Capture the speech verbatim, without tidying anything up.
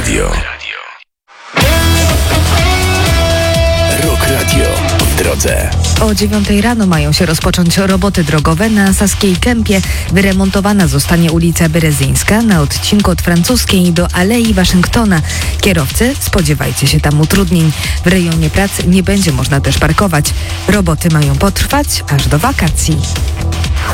Radio. Rock Radio w drodze. O dziewiątej rano mają się rozpocząć roboty drogowe na Saskiej Kępie. Wyremontowana zostanie ulica Berezyńska na odcinku od Francuskiej do Alei Waszyngtona. Kierowcy, spodziewajcie się tam utrudnień. W rejonie pracy nie będzie można też parkować. Roboty mają potrwać aż do wakacji.